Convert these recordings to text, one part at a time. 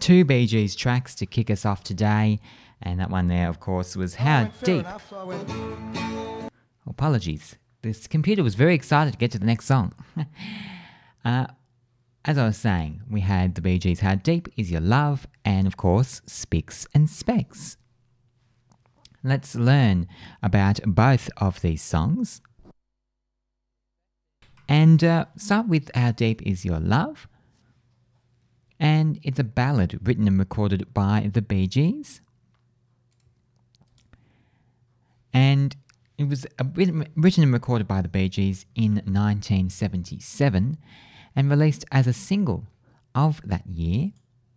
two Bee Gees tracks to kick us off today. And that one there, of course, was How Deep. Apologies. This computer was very excited to get to the next song. As I was saying, we had the Bee Gees' How Deep Is Your Love and, of course, Spicks and Specks. Let's learn about both of these songs. And start with How Deep Is Your Love. And it's a ballad written and recorded by the Bee Gees. And it was written and recorded by the Bee Gees in 1977 and released as a single of that year.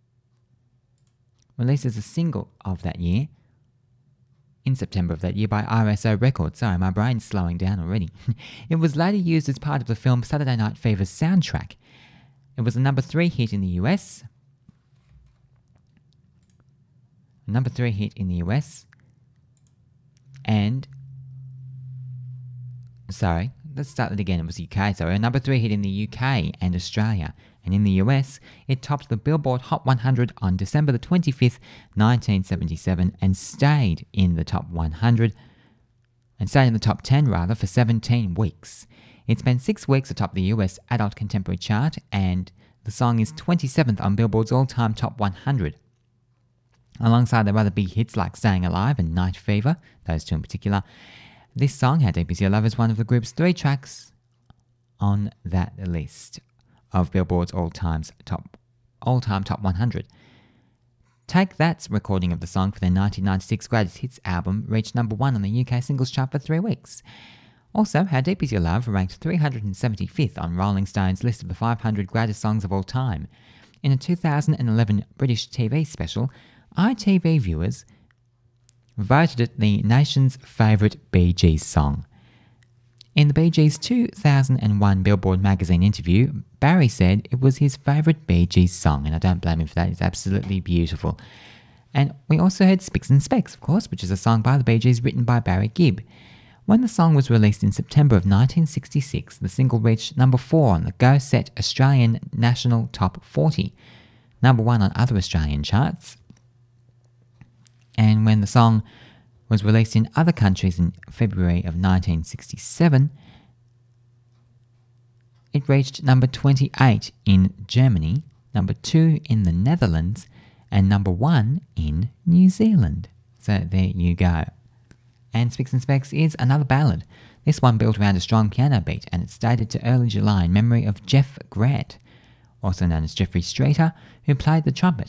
In September of that year by RSO Records. Sorry, my brain's slowing down already. It was later used as part of the film Saturday Night Fever's soundtrack. It was a number 3 hit in the US. And... Sorry, let's start it again. It was UK, sorry. A number 3 hit in the UK and Australia. And in the US, it topped the Billboard Hot 100 on December the 25th, 1977 and stayed in the top 100, and stayed in the top 10 rather, for 17 weeks. It spent 6 weeks atop the US Adult Contemporary chart, and the song is 27th on Billboard's all-time top 100. Alongside their other big hits like Staying Alive and Night Fever, those two in particular, this song, How Deep Is Your Love, is one of the group's 3 tracks on that list of Billboard's all-time top 100. Take That's recording of the song for their 1996 Greatest Hits album reached number 1 on the UK singles chart for 3 weeks. Also, How Deep Is Your Love ranked 375th on Rolling Stone's list of the 500 greatest songs of all time. In a 2011 British TV special, ITV viewers voted it the nation's favourite Bee Gees song. In the Bee Gees' 2001 Billboard magazine interview, Barry said it was his favourite Bee Gees song, and I don't blame him for that. It's absolutely beautiful. And we also heard Spicks and Specks, of course, which is a song by the Bee Gees written by Barry Gibb. When the song was released in September of 1966, the single reached number 4 on the Go Set Australian National Top 40, number 1 on other Australian charts. And when the song was released in other countries in February of 1967, it reached number 28 in Germany, number 2 in the Netherlands, and number 1 in New Zealand. So there you go. And Spicks and Specks is another ballad. This one built around a strong piano beat, and it's dated to early July in memory of Jeff Grant, also known as Jeffrey Streeter, who played the trumpet.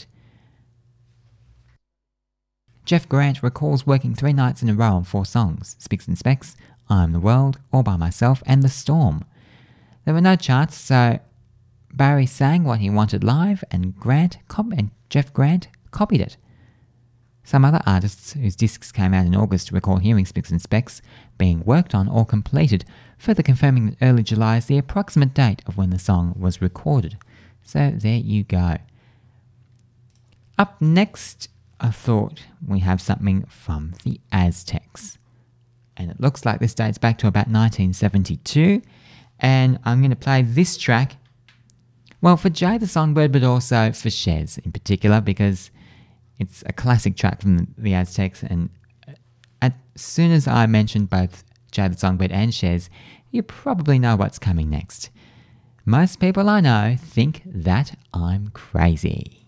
Jeff Grant recalls working 3 nights in a row on 4 songs: Spicks and Specks, I Am the World, All By Myself, and The Storm. There were no charts, so Barry sang what he wanted live, and Jeff Grant copied it. Some other artists whose discs came out in August recall hearing Spicks and Specks being worked on or completed, further confirming that early July is the approximate date of when the song was recorded. So there you go. Up next, I thought we have something from the Aztecs. And it looks like this dates back to about 1972. And I'm going to play this track, well, for Jay the Songbird, but also for Shez in particular, because it's a classic track from the Aztecs. And as soon as I mention both Jay the Songbird and Shez, you probably know what's coming next. Most people I know think that I'm crazy.